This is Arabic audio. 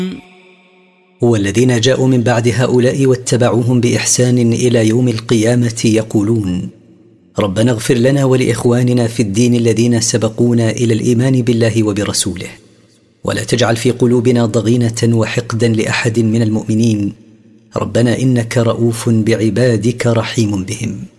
والذين جاءوا من بعد هؤلاء واتبعوهم بإحسان إلى يوم القيامة يقولون ربنا اغفر لنا ولإخواننا في الدين الذين سبقونا إلى الإيمان بالله وبرسوله ولا تجعل في قلوبنا ضغينة وحقدا لأحد من المؤمنين ربنا إنك رؤوف بعبادك رحيم بهم.